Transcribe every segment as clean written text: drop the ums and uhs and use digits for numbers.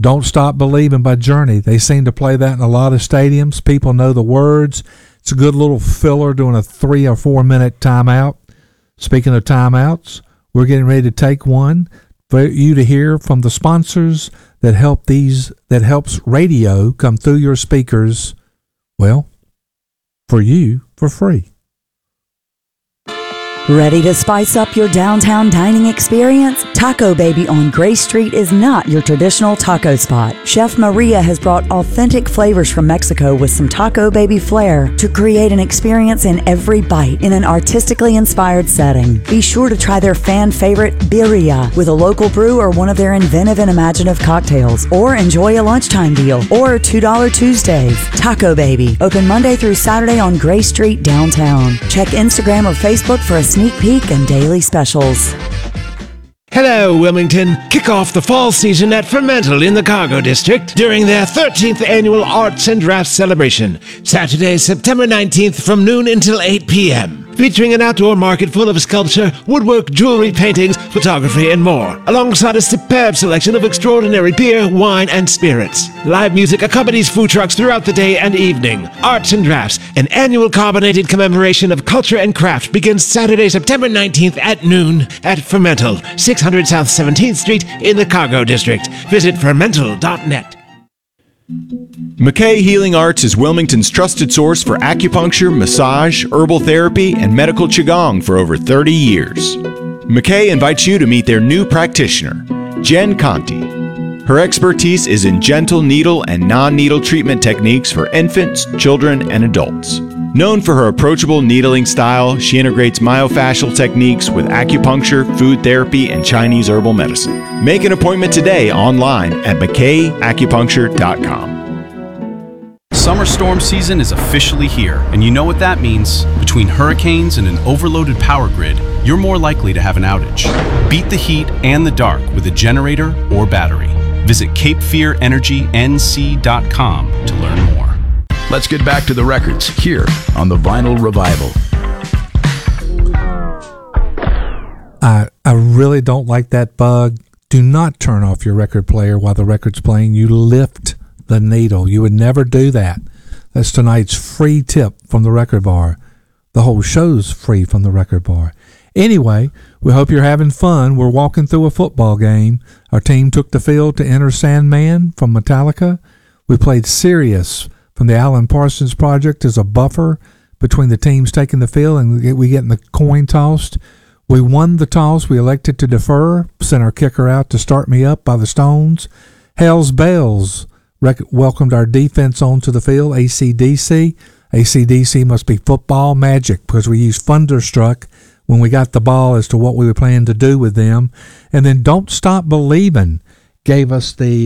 Don't Stop Believing by Journey. They seem to play that in a lot of stadiums. People know the words. It's a good little filler during a 3 or 4 minute timeout. Speaking of timeouts, we're getting ready to take one for you to hear from the sponsors that helps radio come through your speakers, well, for you for free. Ready to spice up your downtown dining experience? Taco Baby on Gray Street is not your traditional taco spot. Chef Maria has brought authentic flavors from Mexico with some Taco Baby flair to create an experience in every bite in an artistically inspired setting. Be sure to try their fan favorite birria with a local brew or one of their inventive and imaginative cocktails, or enjoy a lunchtime deal or $2 Tuesdays. Taco Baby, open Monday through Saturday on Gray Street downtown. Check Instagram or Facebook for a sneak peek and daily specials. Hello, Wilmington. Kick off the fall season at Fermental in the Cargo District during their 13th annual Arts and Drafts celebration, Saturday, September 19th from noon until 8 p.m. Featuring an outdoor market full of sculpture, woodwork, jewelry, paintings, photography, and more, alongside a superb selection of extraordinary beer, wine, and spirits. Live music accompanies food trucks throughout the day and evening. Arts and Drafts, an annual carbonated commemoration of culture and craft, begins Saturday, September 19th at noon at Fermental, 600 South 17th Street in the Cargo District. Visit fermental.net. McKay Healing Arts is Wilmington's trusted source for acupuncture, massage, herbal therapy, and medical qigong for over 30 years. McKay invites you to meet their new practitioner, Jen Conti. Her expertise is in gentle needle and non-needle treatment techniques for infants, children, and adults. Known for her approachable needling style, she integrates myofascial techniques with acupuncture, food therapy, and Chinese herbal medicine. Make an appointment today online at mckayacupuncture.com. Summer storm season is officially here, and you know what that means. Between hurricanes and an overloaded power grid, you're more likely to have an outage. Beat the heat and the dark with a generator or battery. Visit CapeFearEnergyNC.com to learn more. Let's get back to the records here on the Vinyl Revival. I really don't like that bug. Do not turn off your record player while the record's playing. You lift the needle. You would never do that. That's tonight's free tip from the Record Bar. The whole show's free from the Record Bar. Anyway, we hope you're having fun. We're walking through a football game. Our team took the field to Enter Sandman from Metallica. We played Sirius from the Alan Parsons Project as a buffer between the teams taking the field and we getting the coin tossed. We won the toss. We elected to defer, sent our kicker out to Start Me Up by the Stones. Hell's Bells welcomed our defense onto the field, AC/DC. AC/DC must be football magic because we used Thunderstruck when we got the ball as to what we were planning to do with them. And then Don't Stop Believing gave us the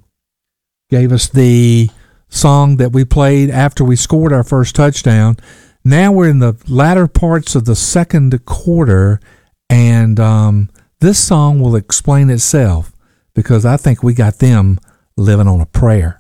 song that we played after we scored our first touchdown. Now we're in the latter parts of the second quarter, and this song will explain itself because I think we got them living on a prayer.